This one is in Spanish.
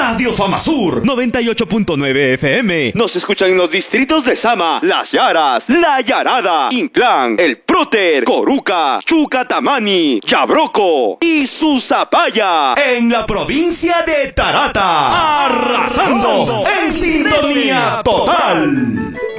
Radio Fama Sur 98.9 FM. Nos escuchan en los distritos de Sama, Las Yaras, La Yarada, Inclán, El Próter, Coruca, Chucatamani, Yabroco y Susapaya, en la provincia de Tarata. Arrasando en sintonía total.